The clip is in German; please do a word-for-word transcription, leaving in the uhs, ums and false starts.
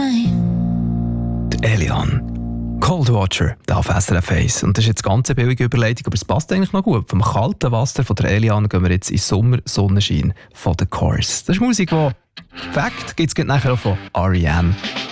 Elian. Cold Water, da auf S R F eins. Und das ist jetzt eine ganz billige Überleitung, aber es passt eigentlich noch gut. Vom kalten Wasser von der Elian gehen wir jetzt in Sommer-Sonnenschein von The Course. Das ist Musik, die Fact gibt es nachher auch von Ariane.